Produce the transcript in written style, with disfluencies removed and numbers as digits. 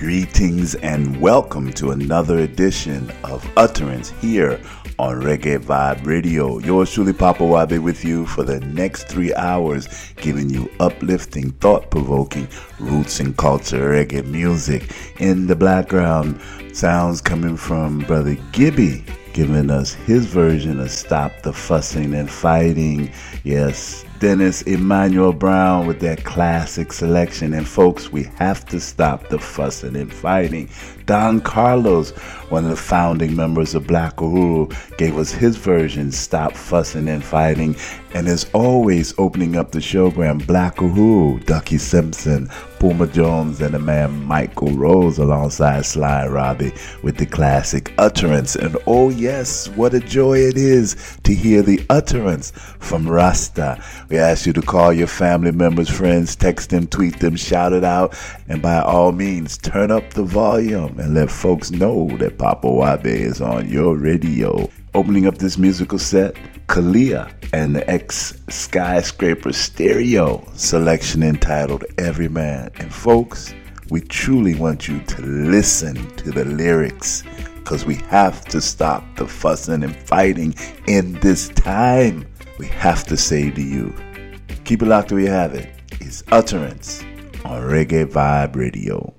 Greetings and welcome to another edition of Utterance here on Reggae Vibe Radio. Yours truly, Papa Wabe, with you for the next 3 hours, giving you uplifting, thought-provoking, roots and culture reggae music. In the background, sounds coming from Brother Gibby, giving us his version of Stop the Fussing and Fighting. Yes, Dennis Emmanuel Brown with that classic selection. And folks, we have to stop the fussing and fighting. Don Carlos, one of the founding members of Black Uhuru, gave us his version, Stop Fussing and Fighting. And as always, opening up the showgram, Black Uhuru, Ducky Simpson, Puma Jones, and the man Michael Rose alongside Sly Robbie with the classic Utterance. And oh yes, what a joy it is to hear the utterance from Rasta. We ask you to call your family members, friends, text them, tweet them, shout it out, and by all means, turn up the volume and let folks know that Papa Wabe is on your radio. Opening up this musical set, Kalia and the Skyscraper Stereo selection entitled Every Man. And folks, we truly want you to listen to the lyrics, because we have to stop the fussing and fighting in this time. We have to say to you, keep it locked where you have it. It's Utterance on Reggae Vibe Radio.